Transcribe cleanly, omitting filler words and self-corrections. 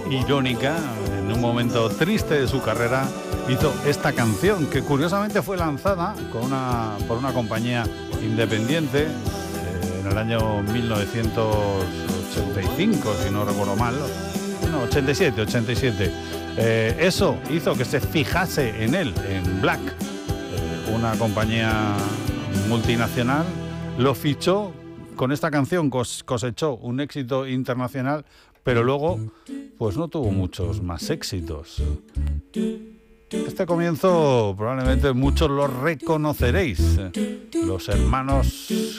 irónica, en un momento triste de su carrera, hizo esta canción que curiosamente fue lanzada por una compañía independiente en el año 1985, si no recuerdo mal. No, 87. Eso hizo que se fijase en él, en Black. Una compañía multinacional lo fichó con esta canción, cosechó un éxito internacional, pero luego pues no tuvo muchos más éxitos. Este comienzo probablemente muchos lo reconoceréis. Los hermanos